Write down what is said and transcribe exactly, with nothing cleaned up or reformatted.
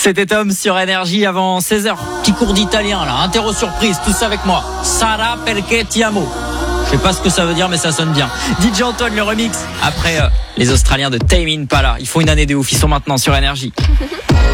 C'était Tom sur Énergie avant seize heures. Petit cours d'italien là, interro surprise, tout ça avec moi. Sarà perché ti amo. Je sais pas ce que ça veut dire mais ça sonne bien. D J Antoine le remix. Après euh, les Australiens de Tame Impala, ils font une année de ouf, ils sont maintenant sur Énergie.